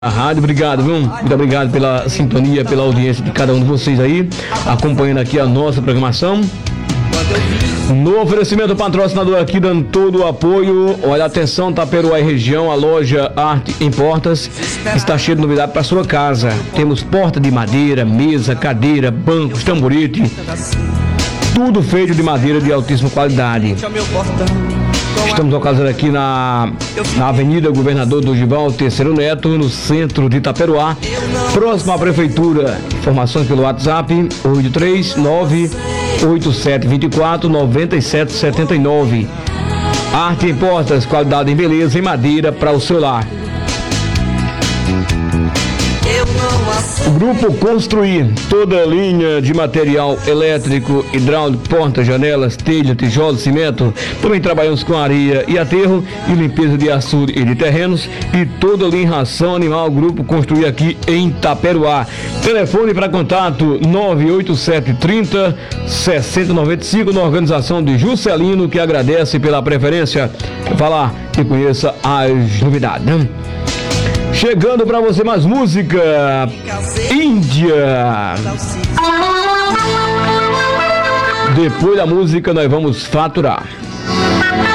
A rádio, obrigado, viu? Muito obrigado pela sintonia, pela audiência de cada um de vocês aí, acompanhando aqui a nossa programação. No oferecimento, patrocinador aqui dando todo o apoio. Olha, atenção, Taperoá e região, a loja Arte em Portas está cheia de novidade para sua casa. Temos porta de madeira, mesa, cadeira, bancos, tamborete, tudo feito de madeira de altíssima qualidade. Estamos localizados aqui na Avenida Governador Dorival Terceiro Neto, no centro de Itaperoá, próximo à Prefeitura. Informações pelo WhatsApp 839-8724-9779. Arte em Portas, qualidade em beleza e madeira para o seu lar. O Grupo Construir, toda a linha de material elétrico, hidráulico, portas, janelas, telha, tijolo, cimento. Também trabalhamos com areia e aterro e limpeza de açude e de terrenos e toda a linha ração animal. Grupo Construir aqui em Itaperoá. Telefone para contato 98730-6095 na organização de Juscelino, que agradece pela preferência. Vá lá e conheça as novidades, né? Chegando pra você mais música, Índia. Depois da música nós vamos faturar.